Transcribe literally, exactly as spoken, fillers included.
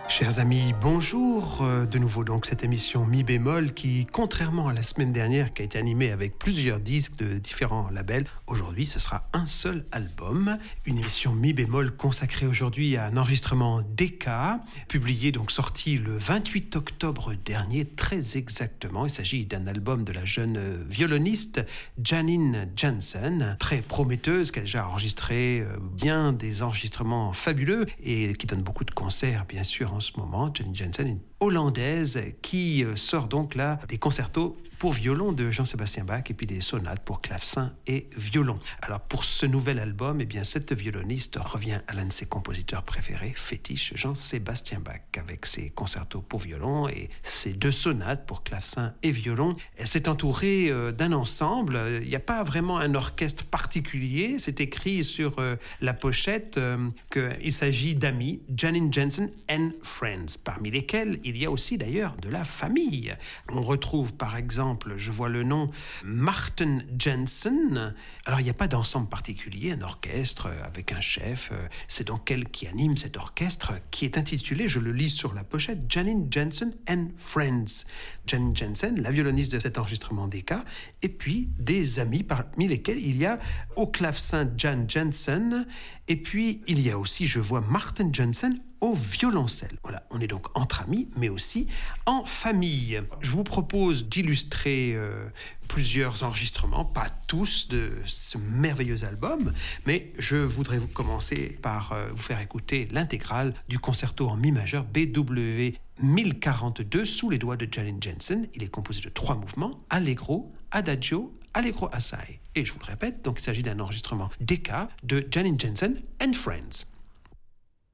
Chers amis, bonjour. Euh, de nouveau donc cette émission Mi bémol qui, contrairement à la semaine dernière qui a été animée avec plusieurs disques de différents labels, aujourd'hui ce sera un seul album. Une émission Mi bémol consacrée aujourd'hui à un enregistrement D K, publié donc sorti le vingt-huit octobre dernier, très exactement. Il s'agit d'un album de la jeune violoniste Janine Jansen, très prometteuse, qui a déjà enregistré bien des enregistrements fabuleux et qui donne beaucoup de concerts bien sûr en ce moment. Janine Jansen est une hollandaise qui sort donc là des concertos pour violon de Jean-Sébastien Bach et puis des sonates pour clavecin et violon. Alors pour ce nouvel album, eh bien cette violoniste revient à l'un de ses compositeurs préférés, fétiche, Jean-Sébastien Bach, avec ses concertos pour violon et ses deux sonates pour clavecin et violon. Elle s'est entourée euh, d'un ensemble. Il n'y a pas vraiment un orchestre particulier. C'est écrit sur euh, la pochette euh, qu'il s'agit d'amis, Janine Jansen and Friends, parmi lesquels il y a aussi d'ailleurs de la famille. On retrouve par exemple, je vois le nom Martin Jensen. Alors il n'y a pas d'ensemble particulier, un orchestre avec un chef. C'est donc elle qui anime cet orchestre qui est intitulé, je le lis sur la pochette, Janine Jansen and Friends. Janine Jansen, la violoniste de cet enregistrement D K, et puis des amis parmi lesquels il y a au clavecin Jan Jansen, et puis il y a aussi, je vois Martin Jensen au violoncelle. Voilà, on est donc entre amis, mais aussi en famille. Je vous propose d'illustrer euh, plusieurs enregistrements, pas tous de ce merveilleux album, mais je voudrais vous commencer par euh, vous faire écouter l'intégrale du concerto en mi majeur B W mille quarante-deux sous les doigts de Janine Jansen. Il est composé de trois mouvements, Allegro, Adagio, Allegro Assai. Et je vous le répète, donc il s'agit d'un enregistrement D K de Janine Jansen and Friends.